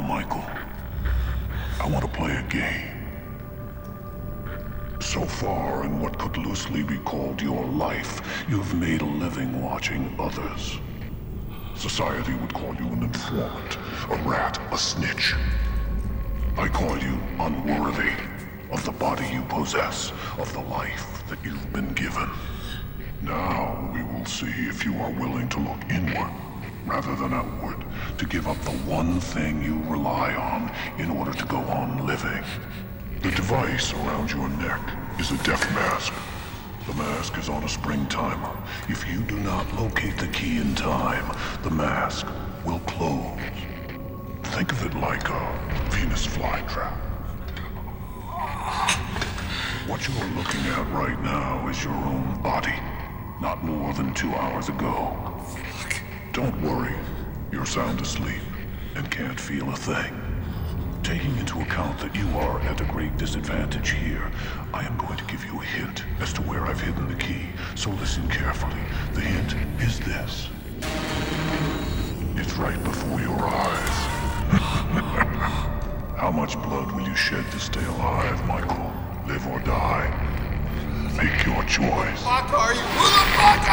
Michael. I want to play a game. So far, in what could loosely be called your life, you've made a living watching others. Society would call you an informant, a rat, a snitch. I call you unworthy of the body you possess, of the life that you've been given. Now we will see if you are willing to look inward rather than outward, to give up the one thing you rely on in order to go on living. The device around your neck is a death mask. The mask is on a spring timer. If you do not locate the key in time, the mask will close. Think of it like a Venus flytrap. What you are looking at right now is your own body, not more than 2 hours ago. Don't worry, you're sound asleep and can't feel a thing. Taking into account that you are at a great disadvantage here, I am going to give you a hint as to where I've hidden the key, so listen carefully. The hint is this. It's right before your eyes. How much blood will you shed to stay alive, Michael? Live or die? Make your choice. Fuck are you? Who the fuck are you?